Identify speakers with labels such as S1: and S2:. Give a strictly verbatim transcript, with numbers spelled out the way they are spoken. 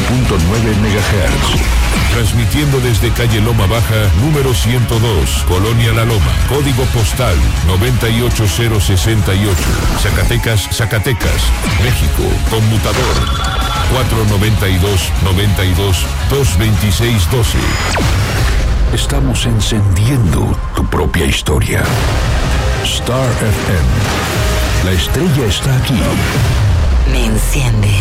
S1: punto nueve megahertz.
S2: Transmitiendo desde calle Loma Baja, número ciento dos, Colonia La Loma, código postal noventa y ocho cero sesenta y ocho, Zacatecas, Zacatecas, México, conmutador cuatro noventa y dos, noventa y dos, dos veintiséis doce.
S1: Estamos encendiendo tu propia historia. Star F M. La estrella está aquí.
S3: Me enciende.